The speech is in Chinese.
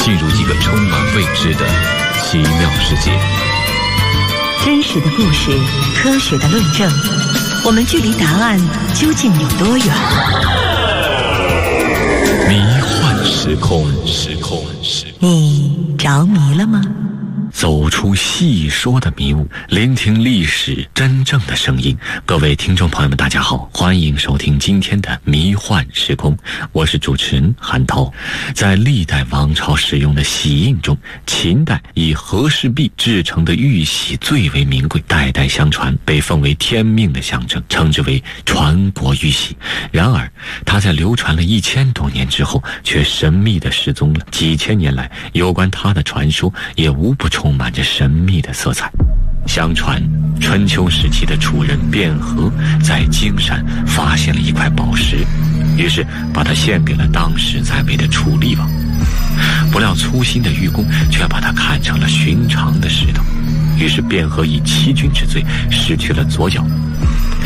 进入一个充满未知的奇妙世界。 真实的故事，科学的论证，我们距离答案究竟有多远？ 迷幻时空， 你着迷了吗？ 走出细说的迷雾，聆听历史真正的声音。各位听众朋友们，大家好，欢迎收听今天的迷幻时空，我是主持人韩涛。在历代王朝使用的玺印中，秦代以和氏璧制成的玉玺最为名贵，代代相传，被奉为天命的象征，称之为传国玉玺。然而它在流传了1000多年之后，却神秘地失踪了。几千年来，有关它的传说也无不充满着神秘的色彩。相传春秋时期的楚人卞和在荆山发现了一块宝石，于是把它献给了当时在位的楚厉王。不料粗心的愚公却把它看成了寻常的石头，于是卞和以欺君之罪失去了左脚。